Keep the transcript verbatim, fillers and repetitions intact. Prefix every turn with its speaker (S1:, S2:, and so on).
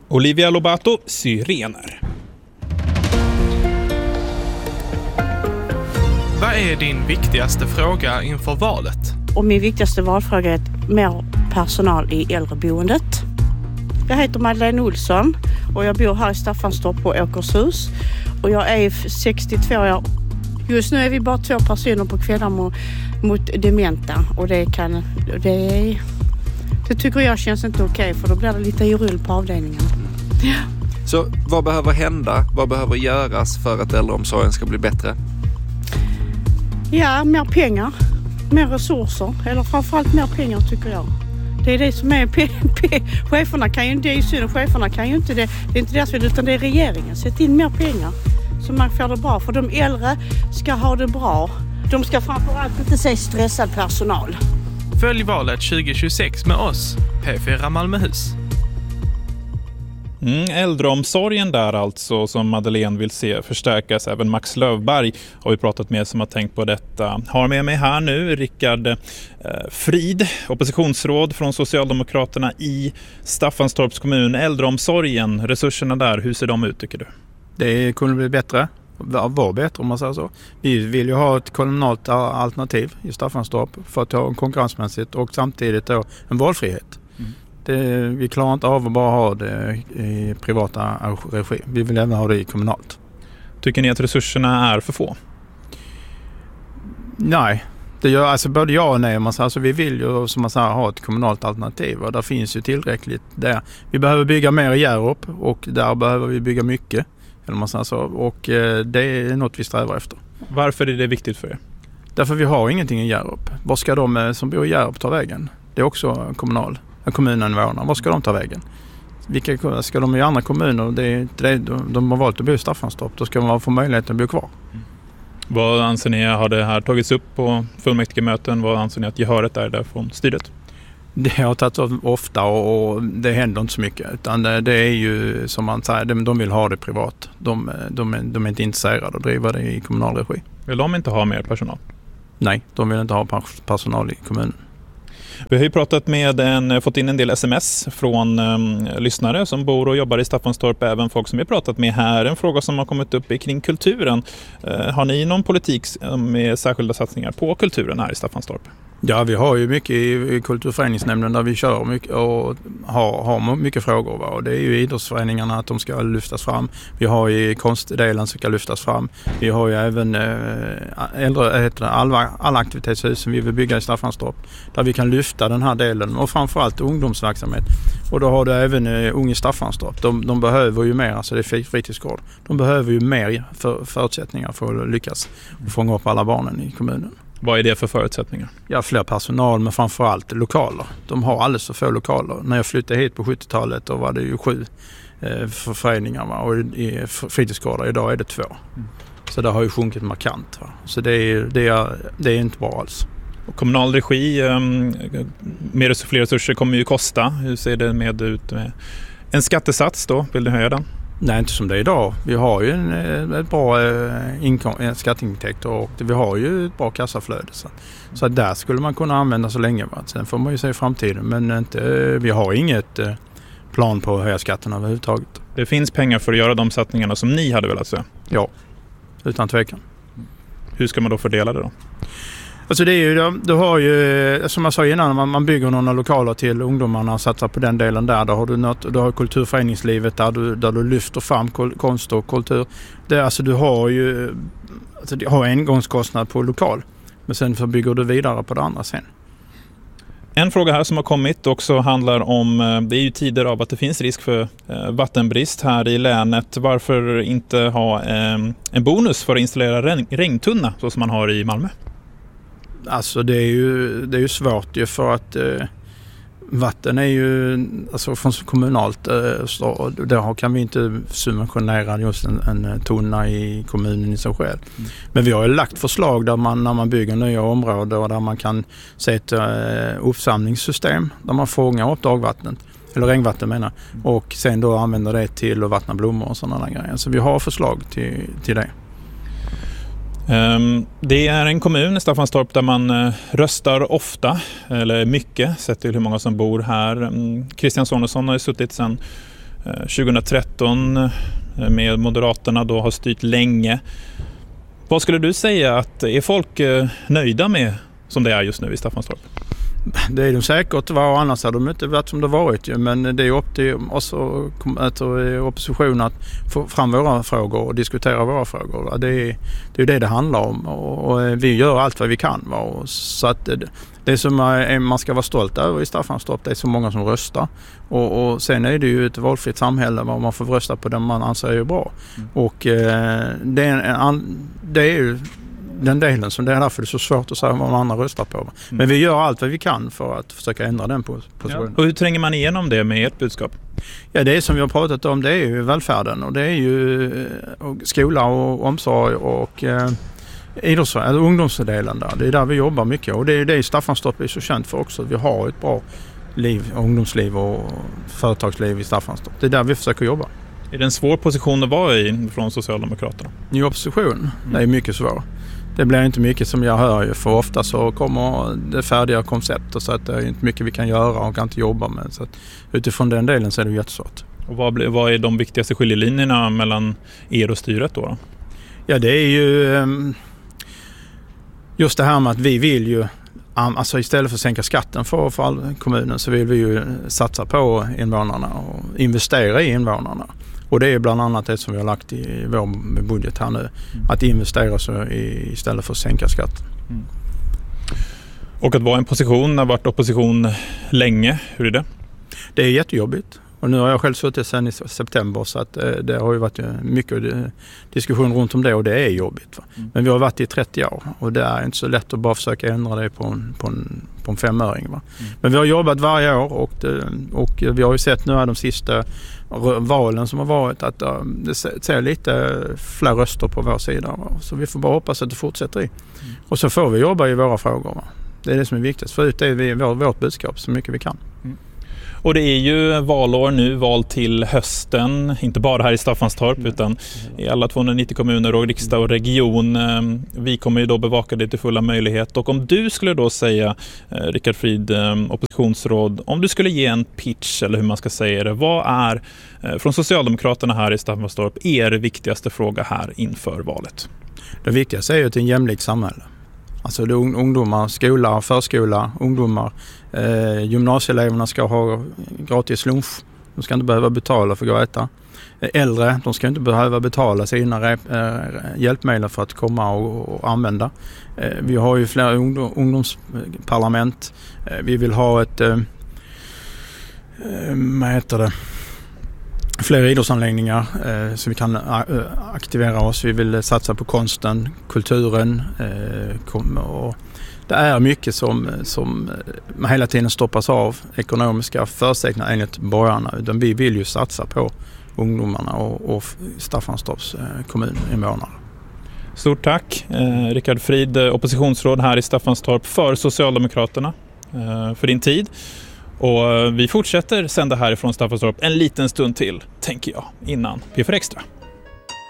S1: Olivia Lobato, Syrener.
S2: Vad är din viktigaste fråga inför valet?
S3: Och min viktigaste valfråga är mer personal i äldreboendet. Jag heter Madeleine Olsson och jag bor här i Staffanstorp på Åkershus. Och jag är sextiotvå år. Just nu är vi bara två personer på kvällar mot, mot dementa. Och det kan... Det, det tycker jag känns inte okej, för då blir det lite rull på avdelningen. Ja.
S4: Så vad behöver hända? Vad behöver göras för att äldreomsorgen ska bli bättre?
S3: Ja, mer pengar. Mer resurser. Eller framförallt mer pengar tycker jag. Det är det som är... P- P- cheferna kan ju inte... Det är ju synd, cheferna kan ju inte det. Det är inte deras fel, utan det är regeringen. Sätt in mer pengar så man får det bra. För de äldre ska ha det bra. De ska framförallt inte se stressad personal.
S2: Följ valet tjugo tjugosex med oss, P fyra Malmöhus.
S1: Mm, äldreomsorgen där alltså, som Madeleine vill se förstärkas. Även Max Löfberg har vi pratat med som har tänkt på detta. Har med mig här nu Rickard eh, Frid, oppositionsråd från Socialdemokraterna i Staffanstorps kommun. Äldreomsorgen, resurserna där, hur ser de ut tycker du?
S5: Det kunde bli bättre, var bättre om man säger så. Vi vill ju ha ett kommunalt alternativ i Staffanstorp för att ha en konkurrensmässigt och samtidigt då en valfrihet. Mm. Det, vi klarar inte av att bara ha det i privata regi. Vi vill även ha det i kommunalt.
S1: Tycker ni att resurserna är för få?
S5: Nej, det gör alltså både jag och nej. Man säger, alltså, vi vill ju som man säger ha ett kommunalt alternativ och där finns ju tillräckligt där. Vi behöver bygga mer i Hjärup och där behöver vi bygga mycket. Eller man säger så, och eh, det är något vi strävar efter.
S1: Varför är det viktigt för er?
S5: Därför vi har ingenting i Hjärup. Var ska de som bor i Hjärup ta vägen? Det är också kommunal. Kommuninvånarna, var ska de ta vägen? Vilka ska de i andra kommuner? Det är, det, de har valt att bo i Staffanstorp. Då ska man få möjlighet att bo kvar.
S1: Mm. Vad anser ni, har det här tagits upp på fullmäktigemöten? Vad anser ni att gehöret är där från styret?
S5: Det har tagits upp ofta och det händer inte så mycket. Utan det, det är ju som man säger, de, de vill ha det privat. De, de, är, de är inte intresserade att driva det i kommunal regi.
S1: Vill de inte ha mer personal?
S5: Nej, de vill inte ha personal i kommunen.
S1: Vi har ju pratat med en, fått in en del sms från um, lyssnare som bor och jobbar i Staffanstorp, även folk som vi har pratat med här. En fråga som har kommit upp är kring kulturen. Uh, har ni någon politik med särskilda satsningar på kulturen här i Staffanstorp?
S5: Ja, vi har ju mycket i kulturföreningsnämnden där vi kör mycket och har, har mycket frågor. Va? Och det är ju idrottsföreningarna att de ska lyftas fram. Vi har ju konstdelen som ska lyftas fram. Vi har ju även äh, äldre, heter det, alla, alla aktivitetshus som vi vill bygga i Staffanstorp där vi kan lyfta den här delen och framförallt ungdomsverksamhet. Och då har du även äh, Unge Staffanstorp. De, de behöver ju mer, alltså det är fritidsgård. De behöver ju mer för, förutsättningar för att lyckas och fånga upp alla barnen i kommunen.
S1: Vad är det för förutsättningar?
S5: Ja, fler personal men framförallt lokaler. De har alldeles för få lokaler. När jag flyttade hit på sjuttiotalet då var det ju sju eh, föreningar va? Och i fritidsgårdar idag är det två. Mm. Så det har ju sjunkit markant. Va? Så det är, det, är, det är inte bra alls.
S1: Och kommunal regi, um, mer och fler resurser kommer ju kosta. Hur ser det med ut med en skattesats då? Vill du höja den?
S5: Nej, inte som det är idag. Vi har ju en, ett bra inkom- skatteintäkter och vi har ju ett bra kassaflöde. Så, så där skulle man kunna använda så länge. Va? Sen får man ju se i framtiden. Men inte, vi har inget plan på att höja skatterna överhuvudtaget.
S1: Det finns pengar för att göra de satsningarna som ni hade velat se?
S5: Ja, utan tvekan.
S1: Hur ska man då fördela det då?
S5: Alltså det är ju, du har ju, som jag sa innan, man, man bygger några lokaler till ungdomarna och satsar på den delen där. Då har du något, du har kulturföreningslivet där du, där du lyfter fram konst och kultur. Det, alltså du har ju alltså du har en engångskostnad på lokal, men sen så bygger du vidare på det andra sen.
S1: En fråga här som har kommit också handlar om, det är ju tider av att det finns risk för vattenbrist här i länet. Varför inte ha en bonus för att installera regn, regntunna så som man har i Malmö? Alltså
S5: det är ju, det är ju svårt ju för att eh, vatten är ju alltså från kommunalt eh, så där kan vi inte subventionera just en, en tunna i kommunen i sig själv. Mm. Men vi har ju lagt förslag där man när man bygger nya områden och där man kan sätta eh, uppsamlingssystem där man fångar upp dagvattnet eller regnvatten menar mm. och sen då använder det till att vattna blommor och sådana grejer. Så vi har förslag till, till det.
S1: Um, det är en kommun i Staffanstorp där man uh, röstar ofta, eller mycket, sett till hur många som bor här. Um, Christian Sonesson har ju suttit sedan tjugohundratretton med Moderaterna då har styrt länge. Vad skulle du säga att är folk nöjda med som det är just nu i Staffanstorp?
S5: Det är de säkert, var annars hade de inte varit som det varit ju, men det är upp till oss att opposition att få fram våra frågor och diskutera våra frågor. Det är det är det det handlar om och vi gör allt vad vi kan. Så att det, det som man ska vara stolt över i Staffanstorp, det är så många som röstar och, och sen är det ju ett valfritt samhälle var man får rösta på den man anser är bra. Mm. Och det är, en, det är ju den delen som det är därför det är så svårt att säga vad man andra röstar på. Mm. Men vi gör allt vad vi kan för att försöka ändra den positionen.
S1: Ja. Och hur tränger man igenom det med ert budskap?
S5: Ja, det är som vi har pratat om, det är ju välfärden och det är ju skola och omsorg och eh, idrotts- eller ungdomsdelen där. Det är där vi jobbar mycket och det är det Staffanstorp är så känt för också. Att vi har ett bra liv, ungdomsliv och företagsliv i Staffanstorp. Det är där vi försöker jobba.
S1: Är det en svår position att vara i från Socialdemokraterna?
S5: I opposition? Mm. Det är mycket svårt. Det blir inte mycket som jag hör ju, för ofta så kommer det färdiga koncept och så att det är inte mycket vi kan göra och kan inte jobba med. Så att utifrån den delen så är det jättesvårt.
S1: Och vad, blir, vad är de viktigaste skiljelinjerna mellan er och styret då? då?
S5: Ja, det är ju just det här med att vi vill ju, alltså istället för att sänka skatten för, för all kommunen så vill vi ju satsa på invånarna och investera i invånarna. Och det är bland annat det som vi har lagt i vår budget här nu. Mm. Att investera så i, istället för att sänka skatten. Mm.
S1: Och att vara en position, har varit opposition länge. Hur är det?
S5: Det är jättejobbigt. Och nu har jag själv suttit sedan i september så att eh, det har ju varit mycket diskussion runt om det och det är jobbigt. Va? Mm. Men vi har varit i trettio år och det är inte så lätt att bara försöka ändra det på en, på en, på en femöring. Va? Mm. Men vi har jobbat varje år och, det, och vi har ju sett nu här de sista valen som har varit att uh, det ser lite fler röster på vår sida. Va? Så vi får bara hoppas att det fortsätter i. Mm. Och så får vi jobba i våra frågor. Va? Det är det som är viktigt. För ut är vi vårt budskap så mycket vi kan. Mm.
S1: Och det är ju valår nu, val till hösten, inte bara här i Staffanstorp mm. utan i alla tvåhundranittio kommuner och riksdag och region. Vi kommer ju då bevaka det till fulla möjlighet. Och om du skulle då säga, Rickard Frid, oppositionsråd, om du skulle ge en pitch eller hur man ska säga det, vad är från Socialdemokraterna här i Staffanstorp er viktigaste fråga här inför valet?
S5: Det viktigaste är ju att det är en jämlik samhälle. Alltså det är ungdomar, skola, förskola, ungdomar, eh, gymnasieeleverna ska ha gratis lunch. De ska inte behöva betala för att gå och äta. Äldre, de ska inte behöva betala sina rep- äh, hjälpmedel för att komma och, och använda. Eh, vi har ju flera ungdom, ungdomsparlament. Eh, vi vill ha ett, eh, vad heter det? Fler idrottsanläggningar eh, så vi kan a- aktivera oss. Vi vill satsa på konsten, kulturen eh, kom, och det är mycket som, som hela tiden stoppas av ekonomiska förutsättningar enligt borgarna. Utan vi vill ju satsa på ungdomarna och, och Staffanstorps eh, kommuninvånare.
S1: Stort tack eh, Rickard Frid, oppositionsråd här i Staffanstorp för Socialdemokraterna eh, för din tid. Och vi fortsätter sända härifrån Staffanstorp en liten stund till, tänker jag, innan P fyra Extra.